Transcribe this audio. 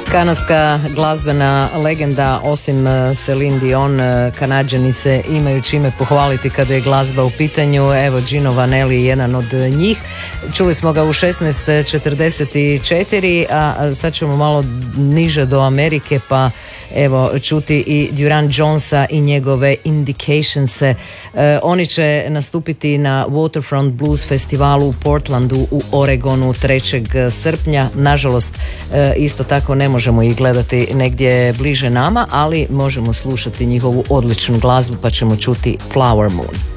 Kanadska glazbena legenda, osim Celine Dion, Kanađani se imaju čime pohvaliti kada je glazba u pitanju. Evo, Gino Vanelli je jedan od njih. Čuli smo ga u 16:44, a sad ćemo malo niže do Amerike, pa evo čuti i Duran Jonesa i njegove Indications-e. Oni će nastupiti na Waterfront Blues festivalu u Portlandu u Oregonu 3. srpnja. Nažalost, isto tako ne možemo ih gledati negdje bliže nama, ali možemo slušati njihovu odličnu glazbu, pa ćemo čuti Flower Moon.